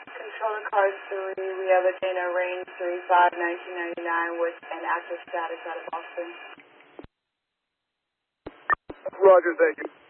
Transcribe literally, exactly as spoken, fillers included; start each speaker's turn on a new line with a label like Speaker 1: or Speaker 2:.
Speaker 1: Controlling car three, we have a Dana Range three five nineteen ninety-nine with an active status out of Boston.
Speaker 2: Roger, thank you.